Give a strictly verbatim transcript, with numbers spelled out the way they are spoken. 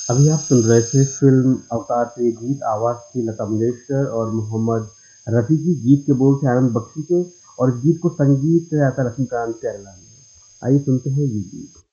अभी आप सुन रहे थे फ़िल्म अवतार से गीत, आवाज़ थी लता मंगेशकर और मोहम्मद रफ़ी की, गीत के बोल थे आनंद बख्शी के और गीत को संगीत दिया था लक्ष्मीकांत प्यारेलाल ने। आइए सुनते हैं ये गीत।